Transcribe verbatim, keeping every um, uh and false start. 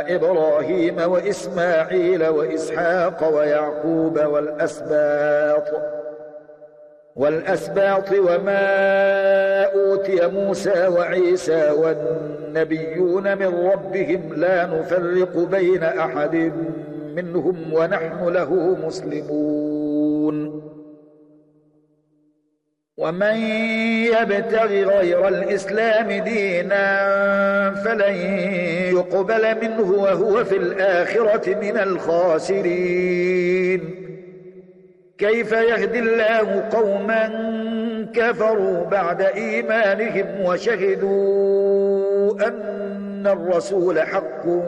إبراهيم وإسماعيل وإسحاق ويعقوب والأسباط والأسباط وما أوتي موسى وعيسى والنبيون من ربهم لا نفرق بين أحد منهم ونحن له مسلمون. ومن يبتغ غير الإسلام دينا فلن يقبل منه وهو في الآخرة من الخاسرين. كيف يهدي الله قوما كفروا بعد إيمانهم وشهدوا أن الرسول حق